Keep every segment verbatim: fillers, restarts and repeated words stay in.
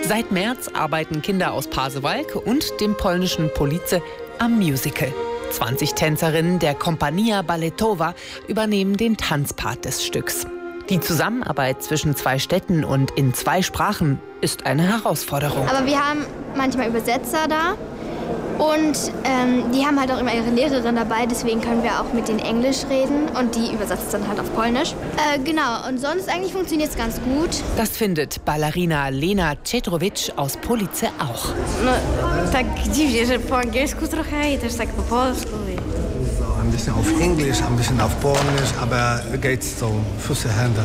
Seit März arbeiten Kinder aus Pasewalk und dem polnischen Police am Musical. zwanzig Tänzerinnen der Kompania Balletowa übernehmen den Tanzpart des Stücks. Die Zusammenarbeit zwischen zwei Städten und in zwei Sprachen ist eine Herausforderung. Aber wir haben manchmal Übersetzer da und ähm, die haben halt auch immer ihre Lehrerin dabei, deswegen können wir auch mit denen Englisch reden und die übersetzt dann halt auf Polnisch. Äh, genau, und sonst eigentlich funktioniert es ganz gut. Das findet Ballerina Lena Cedrowicz aus Police auch. No, tak dziwnie, że po angielsku trochę i też tak po polsku. Ein bisschen auf Englisch, ein bisschen auf Polnisch, aber geht's so, Füße, Hände.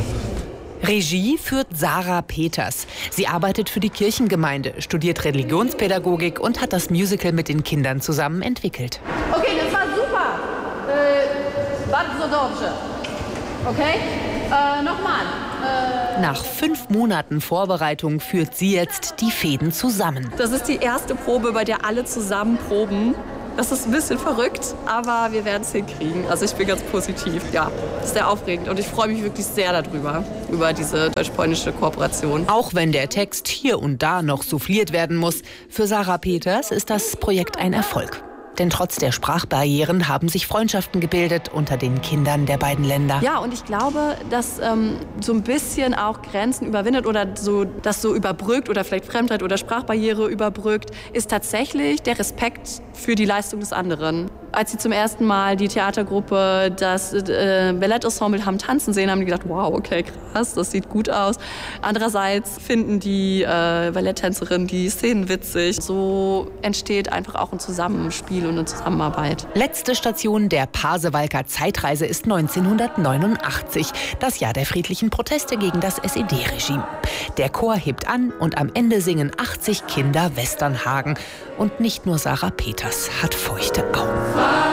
Regie führt Sarah Peters. Sie arbeitet für die Kirchengemeinde, studiert Religionspädagogik und hat das Musical mit den Kindern zusammen entwickelt. Okay, das war super. Äh, bardzo dobrze. Okay? Äh, nochmal. Äh Nach fünf Monaten Vorbereitung führt sie jetzt die Fäden zusammen. Das ist die erste Probe, bei der alle zusammen proben. Das ist ein bisschen verrückt, aber wir werden es hinkriegen. Also ich bin ganz positiv. Ja, das ist sehr aufregend und ich freue mich wirklich sehr darüber, über diese deutsch-polnische Kooperation. Auch wenn der Text hier und da noch souffliert werden muss, für Sarah Peters ist das Projekt ein Erfolg. Denn trotz der Sprachbarrieren haben sich Freundschaften gebildet unter den Kindern der beiden Länder. Ja, und ich glaube, dass ähm, so ein bisschen auch Grenzen überwindet oder so, das so überbrückt oder vielleicht Fremdheit oder Sprachbarriere überbrückt, ist tatsächlich der Respekt für die Leistung des anderen. Als sie zum ersten Mal die Theatergruppe das äh, Ballettensemble haben tanzen sehen, haben die gedacht, wow, okay, krass, das sieht gut aus. Andererseits finden die äh, Balletttänzerinnen die Szenen witzig. So entsteht einfach auch ein Zusammenspiel und eine Zusammenarbeit. Letzte Station der Pasewalker Zeitreise ist neunzehnhundertneunundachtzig, das Jahr der friedlichen Proteste gegen das S E D-Regime. Der Chor hebt an und am Ende singen achtzig Kinder Westernhagen. Und nicht nur Sarah Peters hat feuchte Augen.